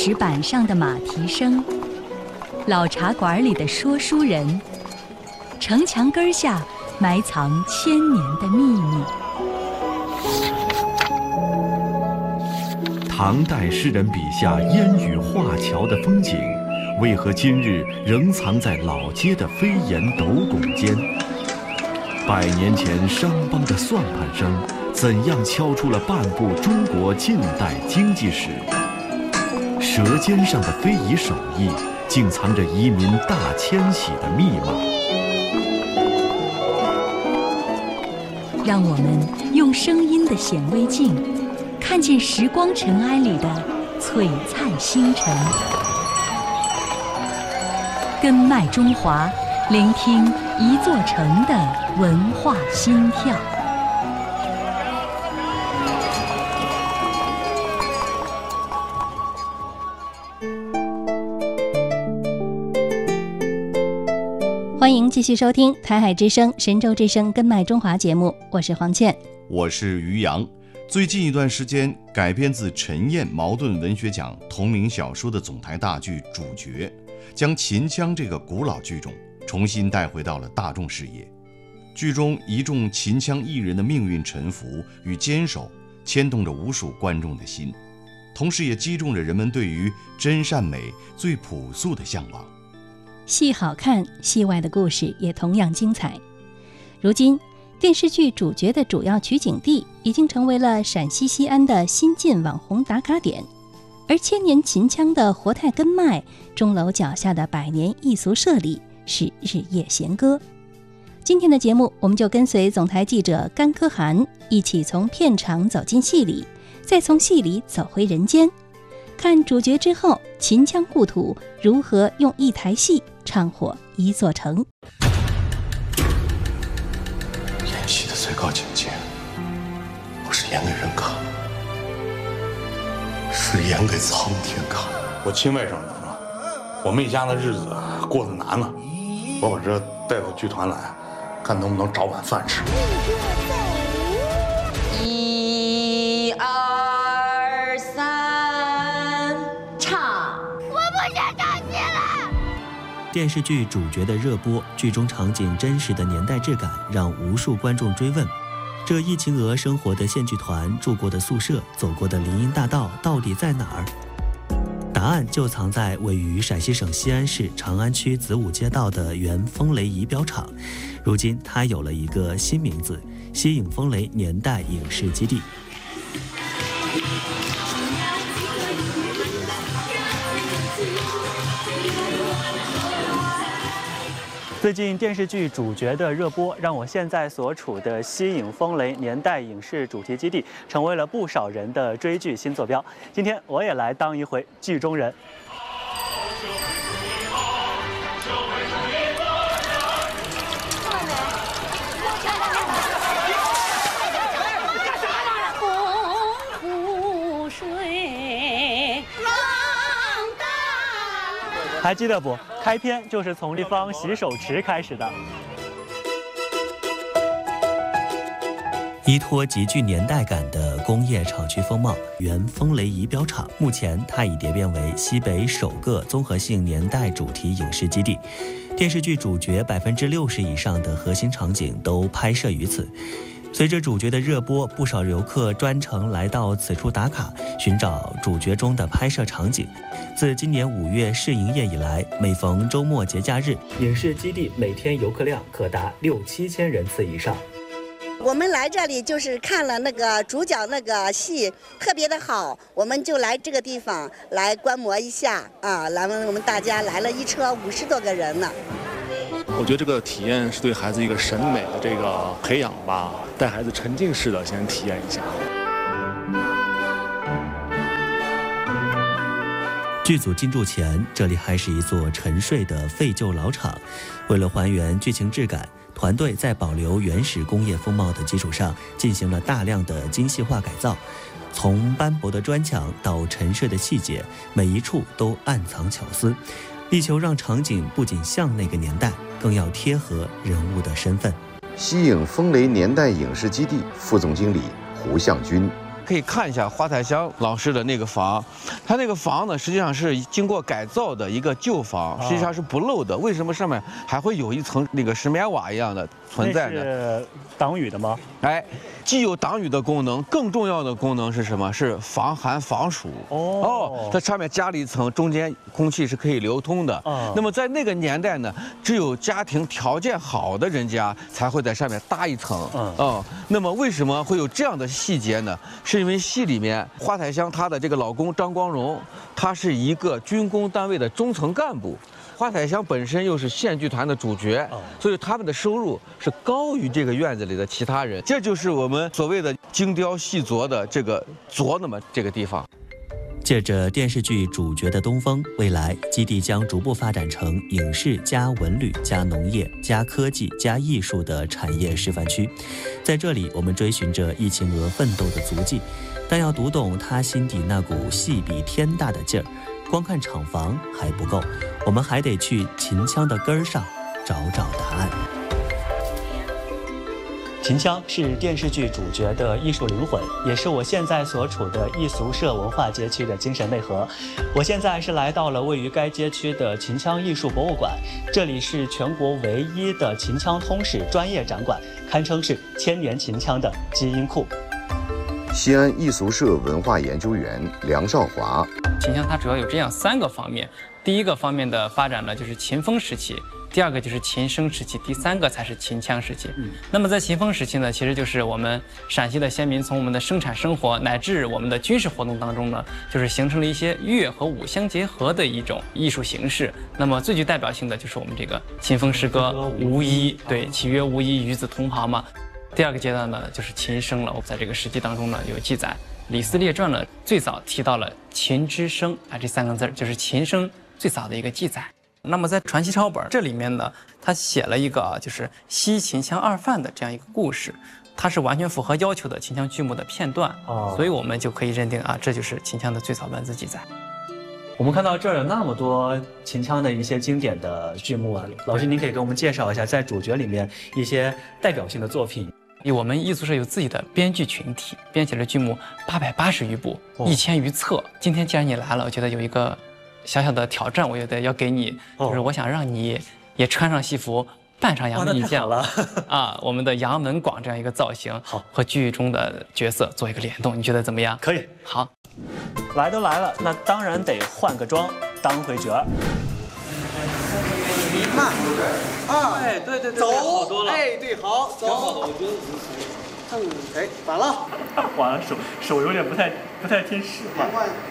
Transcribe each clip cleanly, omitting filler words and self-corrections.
石板上的马蹄声，老茶馆里的说书人，城墙根下埋藏千年的秘密。 唐代诗人笔下烟雨画桥的风景，为何今日仍藏在老街的飞檐斗拱间？100年前商帮的算盘声，怎样敲出了半部中国近代经济史？舌尖上的非遗手艺，竟藏着移民大迁徙的密码。 让我们用声音的显微镜，看见时光尘埃里的璀璨星辰。根脉中华，聆听一座城的文化心跳。欢迎继续收听台海之声、神州之声根脉中华节目，我是黄倩， 我是于洋。最近一段时间，改编自陈燕茅盾文学奖同名小说的总台大剧《主角》，将秦腔这个古老剧种重新带回到了大众视野。剧中一众秦腔艺人的命运沉浮与坚守，牵动着无数观众的心，同时也击中着人们对于真善美最朴素的向往。 戏好看，戏外的故事也同样精彩。如今电视剧《主角》的主要取景地已经成为了陕西西安的新晋网红打卡点，而千年秦腔的活态根脉，钟楼脚下的100年艺俗社里是日夜弦歌。今天的节目，我们就跟随总台记者甘可汗一起从片场走进戏里，再从戏里走回人间，看主角之后，秦腔故土如何用一台戏唱火一座城。 演戏的最高境界，不是演给人看，是演给苍天看。 我亲外甥女啊，我们一家的日子过得难了，我把这带到剧团来，看能不能找碗饭吃。 1、2、3，唱！ 我不想唱戏了。 电视剧《主角》的热播，剧中场景真实的年代质感，让无数观众追问：这一秦娥生活的县剧团、住过的宿舍、走过的林荫大道到底在哪儿？答案就藏在位于陕西省西安市长安区子午街道的原风雷仪表厂。如今，它有了一个新名字——西影风雷年代影视基地。 最近电视剧《主角》的热播，让我现在所处的西影风雷年代影视主题基地成为了不少人的追剧新坐标。今天我也来当一回剧中人。还记得不？开篇就是从地方洗手池开始的。 依托极具年代感的工业厂区风貌，原风雷仪表厂目前它已蝶变为西北首个综合性年代主题影视基地。电视剧主角60%以上的核心场景都拍摄于此。随着主角的热播，不少游客专程来到此处打卡，寻找主角中的拍摄场景。自今年5月试营业以来，每逢周末节假日，影视基地每天游客量可达6-7千人次以上。 我们来这里就是看了那个主角那个戏特别的好，我们就来这个地方来观摩一下啊。我们大家来了一车50多个人呢。 我觉得这个体验是对孩子一个审美的这个培养吧，带孩子沉浸式的先体验一下。 剧组进驻前，这里还是一座沉睡的废旧老厂。为了还原剧情质感，团队在保留原始工业风貌的基础上，进行了大量的精细化改造。从斑驳的砖墙到沉睡的细节，每一处都暗藏巧思，力求让场景不仅像那个年代，更要贴合人物的身份。 西影风雷年代影视基地副总经理胡向军， 可以看一下华彩香老师的那个房，他那个房呢，实际上是经过改造的一个旧房，实际上是不漏的。为什么上面还会有一层那个石棉瓦一样的存在呢？ 是挡雨的吗？ 哎，既有挡雨的功能，更重要的功能是什么？是防寒防暑。它上面加了一层，中间空气是可以流通的。那么在那个年代呢，只有家庭条件好的人家才会在上面搭一层。那么为什么会有这样的细节呢？是因为戏里面华彩香她的这个老公张光荣，他是一个军工单位的中层干部。华彩香本身又是县剧团的主角，所以他们的收入是高于这个院子里的其他人。这就是我们所谓的精雕细琢的这个琢那么这个地方。 借着电视剧主角的东风，未来基地将逐步发展成影视加文旅加农业加科技加艺术的产业示范区。在这里，我们追寻着易秦娥奋斗的足迹，但要读懂她心底那股戏比天大的劲儿，光看厂房还不够，我们还得去秦腔的根儿上找找答案。 秦腔是电视剧主角的艺术灵魂，也是我现在所处的艺俗社文化街区的精神内核。我现在是来到了位于该街区的秦腔艺术博物馆，这里是全国唯一的秦腔通史专业展馆，堪称是千年秦腔的基因库。 西安艺俗社文化研究员梁少华， 秦腔它主要有这样3个方面，第一个方面的发展呢，就是秦风时期。第2个就是秦声时期，第3个才是秦腔时期。那么在秦风时期呢，其实就是我们陕西的先民从我们的生产生活乃至我们的军事活动当中呢，就是形成了一些乐和舞相结合的一种艺术形式。那么最具代表性的就是我们这个秦风诗歌无衣，对，岂曰无衣，与子同袍嘛。第2个阶段呢，就是秦声了。在这个史记当中呢，有记载，《李斯列传》呢最早提到了秦之声啊，这3个字就是秦声最早的一个记载。那么在传习抄本这里面呢，他写了一个就是西秦腔二范的这样一个故事，它是完全符合要求的秦腔剧目的片段，所以我们就可以认定啊，这就是秦腔的最早文字记载。 我们看到这儿有那么多秦腔的一些经典的剧目啊，老师您可以给我们介绍一下在主角里面一些代表性的作品。 我们艺俗社有自己的编剧群体，编写了剧目880余部，1000余册。今天既然你来了，我觉得有一个小小的挑战，我觉得要给你，就是我想让你也穿上戏服，扮上杨幂这样啊，我们的杨文广这样一个造型，和剧中的角色做一个联动，你觉得怎么样？ 可以。 好， 来都来了，那当然得换个妆，当回角儿。 慢2， 哎，对， 走， 好多了， 哎，对，好，走，我觉得哎，反了， 完了，手有点不太听使唤。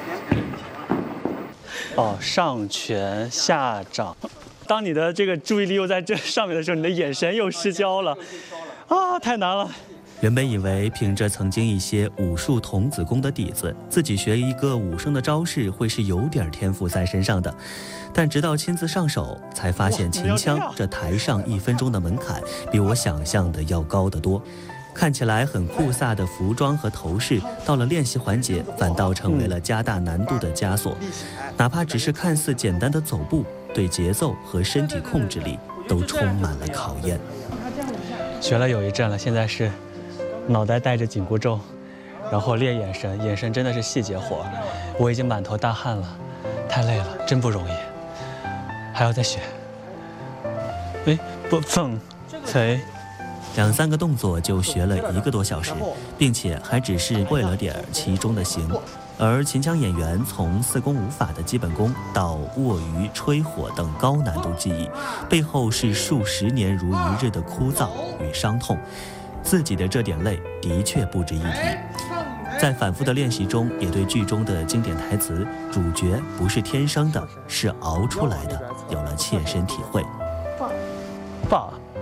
上拳下掌。当你的这个注意力又在这上面的时候，你的眼神又失焦了，啊，太难了。 原本以为凭着曾经一些武术童子功的底子，自己学一个武生的招式会是有点天赋在身上的，但直到亲自上手，才发现秦腔这台上1分钟的门槛比我想象的要高得多。看起来很酷飒的服装和头饰，到了练习环节反倒成为了加大难度的枷锁。哪怕只是看似简单的走步，对节奏和身体控制力都充满了考验。 学了有一阵了，现在是脑袋带着紧箍咒，然后练眼神，眼神真的是细节活，我已经满头大汗了，太累了，真不容易，还要再学。哎，不凤贼。 2、3个动作就学了1个多小时，并且还只是会了点其中的形。而秦腔演员从4功5法的基本功到握鱼、吹火等高难度技艺，背后是数10年如一日的枯燥与伤痛。自己的这点累的确不值一提。在反复的练习中，也对剧中的经典台词“主角不是天生的，是熬出来的”有了切身体会。 爸，